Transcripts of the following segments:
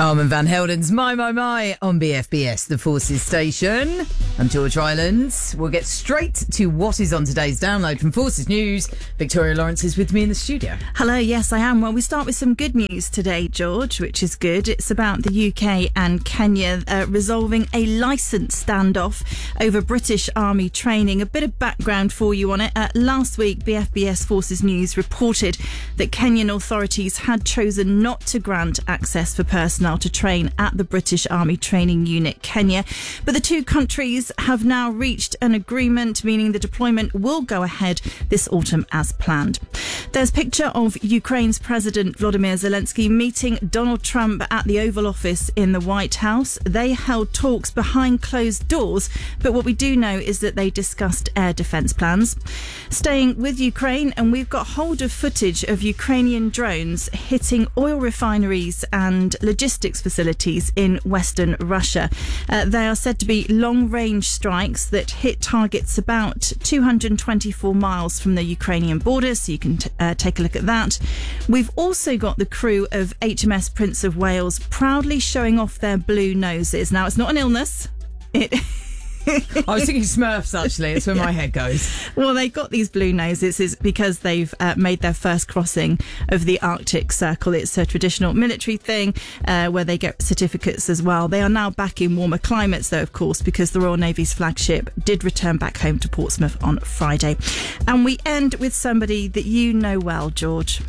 Armand Van Helden's My on BFBS, the Forces station. I'm George Rylands. We'll get straight to what is on today's download from Forces News. Victoria Lawrence is with me in the studio. Hello, yes I am. Well, we start with some good news today, George, which is good. It's about the UK and Kenya resolving a licence standoff over British Army training. A bit of background for you on it. Last week, BFBS Forces News reported that Kenyan authorities had chosen not to grant access for personnel to train at the British Army Training Unit Kenya. But the two countries have now reached an agreement, meaning the deployment will go ahead this autumn as planned. There's a picture of Ukraine's President Volodymyr Zelensky meeting Donald Trump at the Oval Office in the White House. They held talks behind closed doors, but what we do know is that they discussed air defence plans. Staying with Ukraine, and we've got hold of footage of Ukrainian drones hitting oil refineries and logistics facilities in western Russia. They are said to be long-range strikes that hit targets about 224 miles from the Ukrainian border, so you can take a look at that. We've also got the crew of HMS Prince of Wales proudly showing off their blue noses. Now, it's not an illness. I was thinking Smurfs, actually. It's where my head goes. Well, they got these blue noses is because they've made their first crossing of the Arctic Circle. It's a traditional military thing where they get certificates as well. They are now back in warmer climates, though, of course, because the Royal Navy's flagship did return back home to Portsmouth on Friday. And we end with somebody that you know well, George.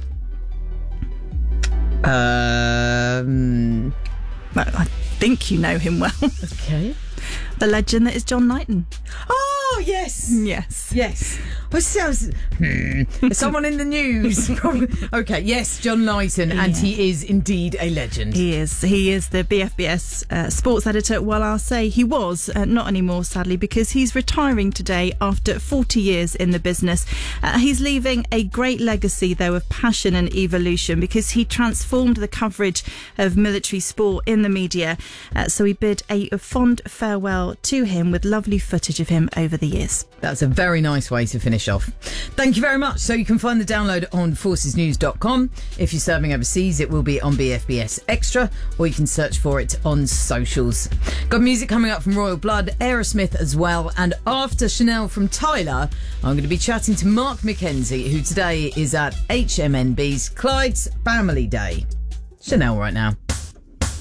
I think you know him well. Okay. The legend that is John Knighton. Oh, yes. Yes. Someone in the news. Okay, yes, John Knighton, and he is indeed a legend. He is the BFBS sports editor. Well, I'll say he was, not anymore, sadly, because he's retiring today after 40 years in the business. He's leaving a great legacy, though, of passion and evolution, because he transformed the coverage of military sport in the media. So we bid a fond farewell to him with lovely footage of him over the years. That's a very nice way to finish off. Thank you very much. So you can find the download on forcesnews.com. If you're serving overseas, it will be on BFBS Extra, or you can search for it on socials. Got music coming up from Royal Blood, Aerosmith as well, and after Chanel from Tyler, I'm going to be chatting to Mark McKenzie, who today is at HMNB's Clyde's Family Day. Chanel right now.